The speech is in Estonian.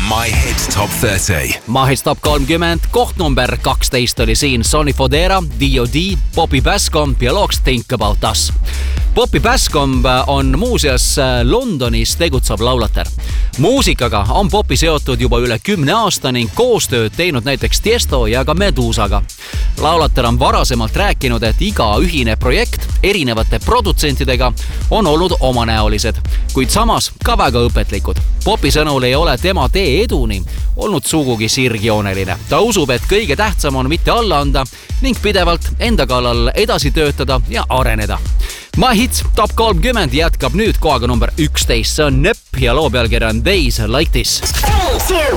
My Hit Top 30. My Hit Top 30, koht number 12 oli siin Sonny Fodera, D.O.D., Bobby Bascomb ja looks Think About Us. Bobby Bascomb on muuseas Londonis tegutsev laulater. Muusikaga on Bobby seotud juba üle 10 aasta ning koostööd teinud näiteks Tiesto ja ka Medusaga. Laulater on varasemalt rääkinud, et iga ühine projekt erinevate produtsentidega on olnud omanäolised, kuid samas ka väga õpetlikud. Bobby sõnul ei ole tema tee eduni olnud sugugi sirgjooneline. Ta usub, et kõige tähtsam on mitte alla anda ning pidevalt enda kallal edasi töötada ja areneda. My Hit Top 30 jätkab nüüd kohaga number 11. See on Nöpp ja loo pealkiri on Days Like This. 3, 2,